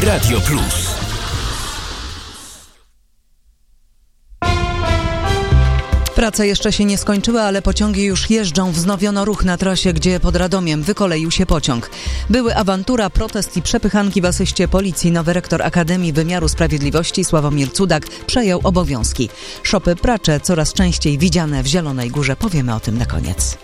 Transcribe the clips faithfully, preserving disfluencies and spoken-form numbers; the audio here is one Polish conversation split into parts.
Radio Plus. Prace jeszcze się nie skończyły, ale pociągi już jeżdżą. Wznowiono ruch na trasie, gdzie pod Radomiem wykoleił się pociąg. Były awantura, protest i przepychanki w asyście policji. Nowy rektor Akademii Wymiaru Sprawiedliwości Sławomir Cudak przejął obowiązki. Szopy pracze coraz częściej widziane w Zielonej Górze. Powiemy o tym na koniec.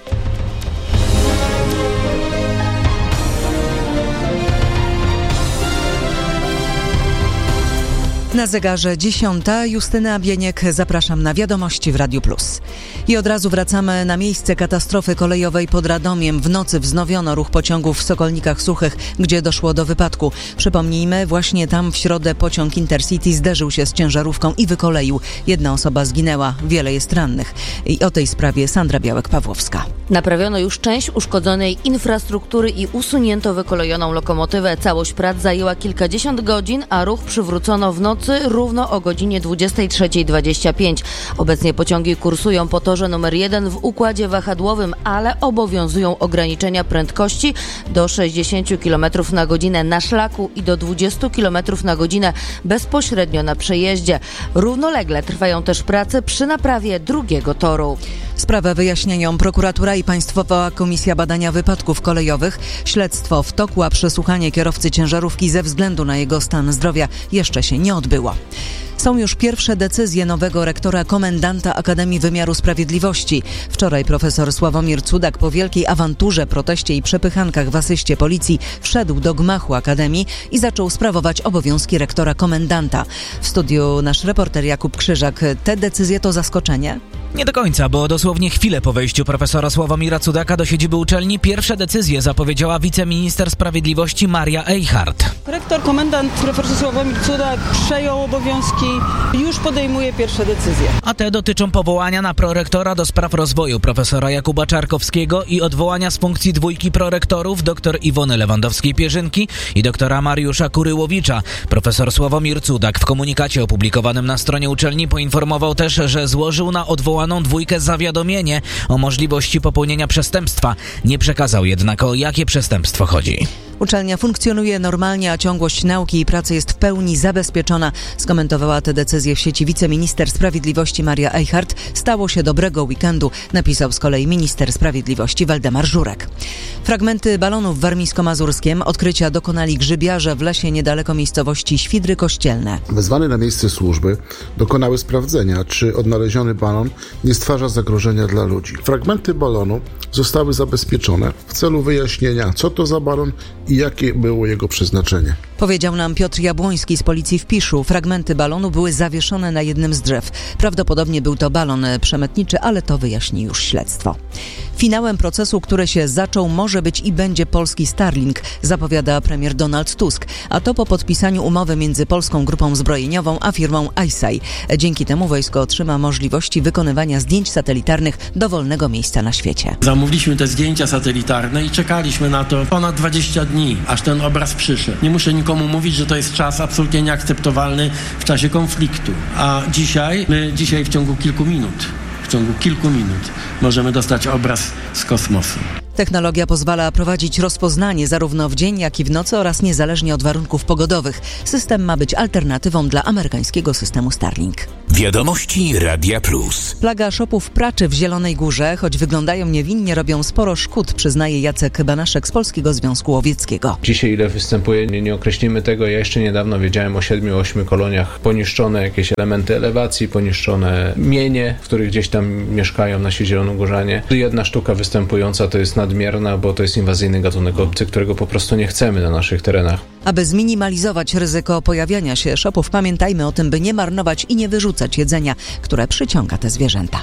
Na zegarze dziesiąta. Justyna Bieniek, zapraszam na wiadomości w Radiu Plus. I od razu wracamy na miejsce katastrofy kolejowej pod Radomiem. W nocy wznowiono ruch pociągów w Sokolnikach Suchych, gdzie doszło do wypadku. Przypomnijmy, właśnie tam w środę pociąg Intercity zderzył się z ciężarówką i wykoleił. Jedna osoba zginęła, wiele jest rannych. I o tej sprawie Sandra Białek-Pawłowska. Naprawiono już część uszkodzonej infrastruktury i usunięto wykolejoną lokomotywę. Całość prac zajęła kilkadziesiąt godzin, a ruch przywrócono w nocy równo o godzinie dwudziestej trzeciej dwadzieścia pięć. Obecnie pociągi kursują po torze numer jeden w układzie wahadłowym, ale obowiązują ograniczenia prędkości do sześćdziesiąt kilometrów na godzinę na szlaku i do dwadzieścia kilometrów na godzinę bezpośrednio na przejeździe. Równolegle trwają też prace przy naprawie drugiego toru. Sprawę wyjaśniają prokuratura i Państwowa Komisja Badania Wypadków Kolejowych. Śledztwo w toku, a przesłuchanie kierowcy ciężarówki ze względu na jego stan zdrowia jeszcze się nie odbyło. Są już pierwsze decyzje nowego rektora komendanta Akademii Wymiaru Sprawiedliwości. Wczoraj profesor Sławomir Cudak po wielkiej awanturze, proteście i przepychankach w asyście policji wszedł do gmachu Akademii i zaczął sprawować obowiązki rektora komendanta. W studiu nasz reporter Jakub Krzyżak. Te decyzje to zaskoczenie? Nie do końca, bo dosłownie chwilę po wejściu profesora Sławomira Cudaka do siedziby uczelni pierwsze decyzje zapowiedziała wiceminister sprawiedliwości Maria Eichhardt. Rektor komendant profesor Sławomir Cudak przejął obowiązki, już podejmuje pierwsze decyzje. A te dotyczą powołania na prorektora do spraw rozwoju profesora Jakuba Czarkowskiego i odwołania z funkcji dwójki prorektorów dr Iwony Lewandowskiej-Pierzynki i doktora Mariusza Kuryłowicza. Profesor Sławomir Cudak w komunikacie opublikowanym na stronie uczelni poinformował też, że złożył na odwołaną dwójkę zawiadomienie o możliwości popełnienia przestępstwa. Nie przekazał jednak, o jakie przestępstwo chodzi. Uczelnia funkcjonuje normalnie, a ciągłość nauki i pracy jest w pełni zabezpieczona. Skomentowała tę decyzję w sieci wiceminister sprawiedliwości Maria Eichhardt. Stało się dobrego weekendu, napisał z kolei minister sprawiedliwości Waldemar Żurek. Fragmenty balonów w Warmińsko-Mazurskiem odkrycia dokonali grzybiarze w lesie niedaleko miejscowości Świdry Kościelne. Wezwane na miejsce służby dokonały sprawdzenia, czy odnaleziony balon nie stwarza zagrożenia dla ludzi. Fragmenty balonu zostały zabezpieczone w celu wyjaśnienia, co to za balon i jakie było jego przeznaczenie. Powiedział nam Piotr Jabłoński z policji w Piszu. Fragmenty balonu były zawieszone na jednym z drzew. Prawdopodobnie był to balon przemytniczy, ale to wyjaśni już śledztwo. Finałem procesu, który się zaczął, może być i będzie polski Starlink, zapowiada premier Donald Tusk. A to po podpisaniu umowy między Polską Grupą Zbrojeniową a firmą I S A I. Dzięki temu wojsko otrzyma możliwości wykonywania zdjęć satelitarnych dowolnego miejsca na świecie. Zamówiliśmy te zdjęcia satelitarne i czekaliśmy na to ponad dwadzieścia dni, aż ten obraz przyszedł. Nie muszę nikomu mówić, że to jest czas absolutnie nieakceptowalny w czasie konfliktu. A dzisiaj, my dzisiaj w ciągu kilku minut, w ciągu kilku minut możemy dostać obraz z kosmosu. Technologia pozwala prowadzić rozpoznanie zarówno w dzień, jak i w nocy oraz niezależnie od warunków pogodowych. System ma być alternatywą dla amerykańskiego systemu Starlink. Wiadomości Radia Plus. Plaga szopów praczy w Zielonej Górze, choć wyglądają niewinnie, robią sporo szkód, przyznaje Jacek Banaszek z Polskiego Związku Łowieckiego. Dzisiaj ile występuje, nie, nie określimy tego. Ja jeszcze niedawno wiedziałem o siedmiu, ośmiu koloniach. Poniszczone jakieś elementy elewacji, poniszczone mienie, w których gdzieś tam mieszkają nasi zielonogórzanie. Jedna sztuka występująca to jest nadmierna, bo to jest inwazyjny gatunek obcy, którego po prostu nie chcemy na naszych terenach. Aby zminimalizować ryzyko pojawiania się szopów, pamiętajmy o tym, by nie marnować i nie wyrzucać jedzenia, które przyciąga te zwierzęta.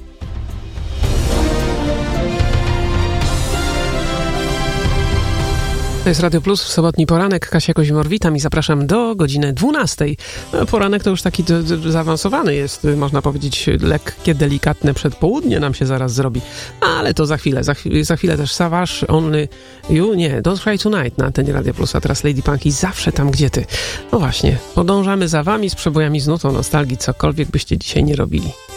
To jest Radio Plus w sobotni poranek. Kasia Kozimor, witam i zapraszam do godziny dwunastej. No, poranek to już taki d- d- zaawansowany jest, można powiedzieć, lekkie, delikatne przedpołudnie nam się zaraz zrobi. Ale to za chwilę. Za, chwilę, za chwilę też Savage, Only You, nie, Don't Cry Tonight na antenie Radio Plus, a teraz Lady Punky, Zawsze tam, gdzie ty. No właśnie, podążamy za wami z przebojami z nutą nostalgii, cokolwiek byście dzisiaj nie robili.